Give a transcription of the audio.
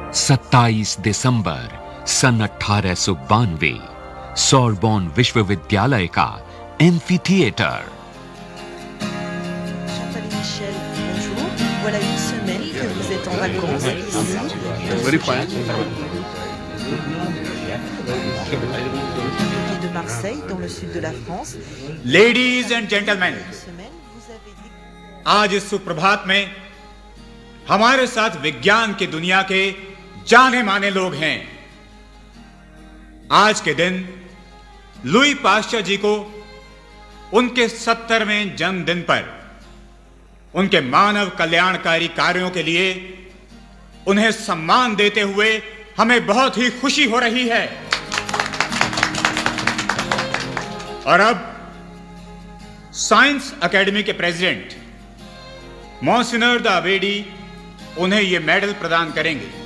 27 दिसंबर सन 1892 Sorbonne विश्वविद्यालय का amphi theatre. Chantal et Michel, bonjour. Voilà une semaine que vous êtes en vacances ici, de Marseille, dans le sud de la France. Ladies and gentlemen, Une semaine, vous avez dit... आज इस सुप्रभात में हमारे साथ विज्ञान की दुनिया के जाने माने लोग हैं। आज के दिन लुई पाश्चर जी को उनके 70वें जन्मदिन पर उनके मानव कल्याणकारी कार्यों के लिए उन्हें सम्मान देते हुए हमें बहुत ही खुशी हो रही है। और अब साइंस एकेडमी के प्रेसिडेंट मॉन्सिनर द अबेडी उन्हें यह मेडल प्रदान करेंगे।